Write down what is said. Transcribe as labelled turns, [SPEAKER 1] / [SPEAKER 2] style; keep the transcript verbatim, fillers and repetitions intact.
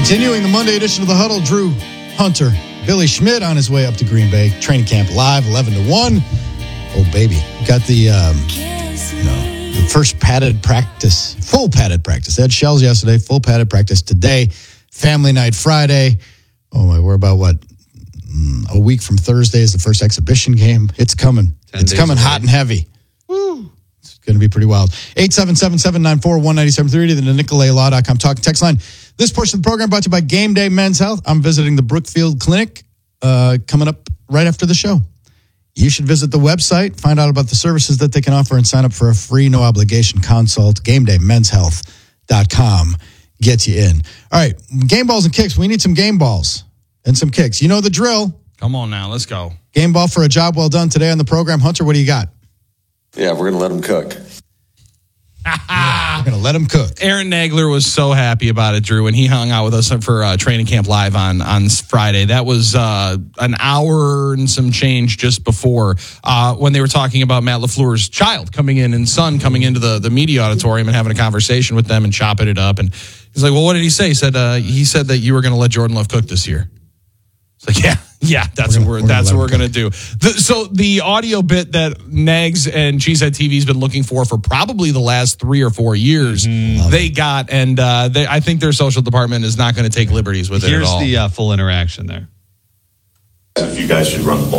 [SPEAKER 1] Continuing the Monday edition of The Huddle, Drew Hunter, Billy Schmidt on his way up to Green Bay. Training camp live, eleven to one. Oh, baby. Got the, um, you know, the first padded practice, full padded practice. They had shells yesterday, full padded practice today. Family night Friday. Oh, my, we're about, what, a week from Thursday is the first exhibition game. It's coming. It's coming away. Hot and heavy. Woo. It's going to be pretty wild. eight seven seven, seven nine four, one nine seven three to the Nicolay Law dot com talk text line. This portion of the program brought to you by Game Day Men's Health. I'm visiting the Brookfield Clinic uh, coming up right after the show. You should visit the website, find out about the services that they can offer, and sign up for a free, no-obligation consult. game day men's health dot com gets you in. All right, game balls and kicks. We need some game balls and some kicks. You know the drill.
[SPEAKER 2] Come on now, let's go.
[SPEAKER 1] Game ball for a job well done today on the program. Hunter, what do you got?
[SPEAKER 3] Yeah, we're going to let them cook.
[SPEAKER 1] Yeah, we're going to let them cook.
[SPEAKER 2] Aaron Nagler was so happy about it, Drew, and he hung out with us for uh, Training Camp Live on, on Friday. That was uh, an hour and some change just before uh, when they were talking about Matt LaFleur's child coming in and son coming into the, the media auditorium and having a conversation with them and chopping it up. And he's like, well, what did he say? He said, uh, he said that you were going to let Jordan Love cook this year. It's like, yeah. Yeah, that's we're gonna, what we're, we're that's what we're going to do. The, so the audio bit that Nags and Cheesehead T V has been looking for for probably the last three or four years, mm-hmm. they got, and uh, they, I think their social department is not going to take liberties with
[SPEAKER 4] Here's
[SPEAKER 2] it at all.
[SPEAKER 4] Here's the uh, full interaction there.
[SPEAKER 5] If you guys should run the ball